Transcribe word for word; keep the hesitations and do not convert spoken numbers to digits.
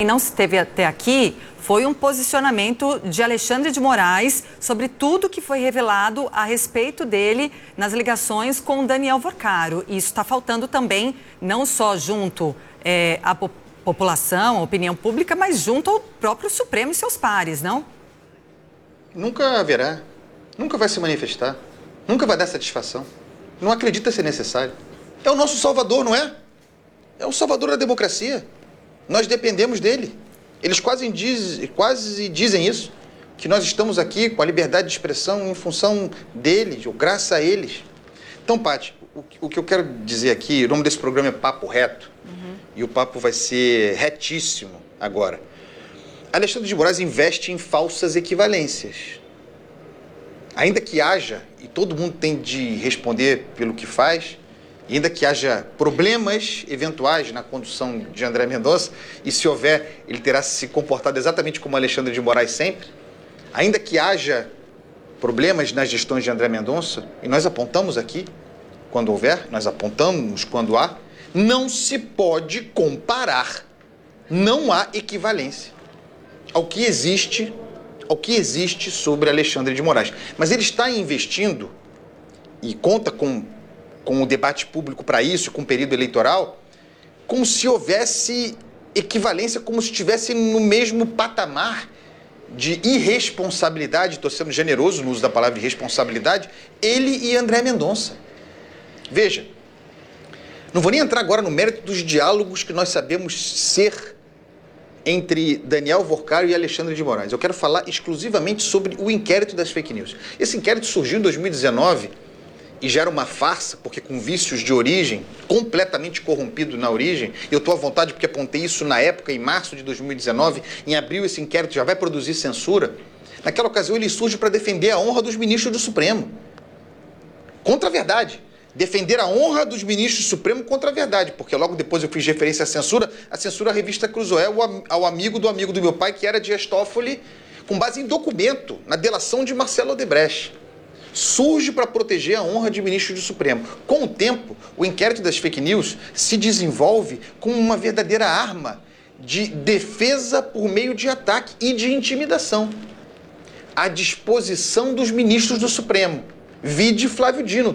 Não se teve até aqui foi um posicionamento de Alexandre de Moraes sobre tudo que foi revelado a respeito dele nas ligações com Daniel Vorcaro. E isso está faltando também, não só junto é, à po população, à opinião pública, mas junto ao próprio Supremo e seus pares, não? Nunca haverá, nunca vai se manifestar, nunca vai dar satisfação. Não acredita ser necessário. É o nosso salvador, não é? É o salvador da democracia. Nós dependemos dele. Eles quase, diz, quase dizem isso, que nós estamos aqui com a liberdade de expressão em função deles, ou graças a eles. Então, Paty, o, o que eu quero dizer aqui, o nome desse programa é Papo Reto, uhum. E o papo vai ser retíssimo agora. Alexandre de Moraes investe em falsas equivalências. Ainda que haja, e todo mundo tem de responder pelo que faz, ainda que haja problemas eventuais na condução de André Mendonça, e se houver, ele terá se comportado exatamente como Alexandre de Moraes sempre, ainda que haja problemas nas gestões de André Mendonça, e nós apontamos aqui, quando houver, nós apontamos quando há, não se pode comparar, não há equivalência ao que existe, ao que existe sobre Alexandre de Moraes. Mas ele está investindo, e conta com com o debate público para isso, com o período eleitoral, como se houvesse equivalência, como se estivesse no mesmo patamar de irresponsabilidade, estou sendo generoso no uso da palavra irresponsabilidade, ele e André Mendonça. Veja, não vou nem entrar agora no mérito dos diálogos que nós sabemos ser entre Daniel Vorcaro e Alexandre de Moraes. Eu quero falar exclusivamente sobre o inquérito das fake news. Esse inquérito surgiu em dois mil e dezenove, e gera uma farsa, porque com vícios de origem, completamente corrompido na origem, eu estou à vontade porque apontei isso na época, em março de dois mil e dezenove, em abril esse inquérito já vai produzir censura. Naquela ocasião ele surge para defender a honra dos ministros do Supremo. Contra a verdade. Defender a honra dos ministros do Supremo contra a verdade, porque logo depois eu fiz referência à censura, a censura à revista Cruzoé, ao amigo do amigo do meu pai, que era Dias Toffoli, com base em documento, na delação de Marcelo Odebrecht. Surge para proteger a honra de ministros do Supremo. Com o tempo, o inquérito das fake news se desenvolve como uma verdadeira arma de defesa por meio de ataque e de intimidação à disposição dos ministros do Supremo. Vide Flávio Dino,